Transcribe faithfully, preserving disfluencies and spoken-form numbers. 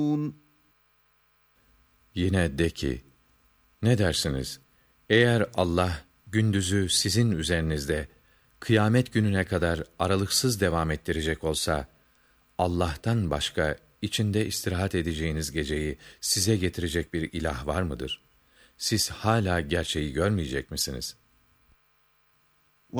Yine de ki, ne dersiniz? Eğer Allah gündüzü sizin üzerinizde kıyamet gününe kadar aralıksız devam ettirecek olsa, Allah'tan başka içinde istirahat edeceğiniz geceyi size getirecek bir ilah var mıdır? Siz hala gerçeği görmeyecek misiniz?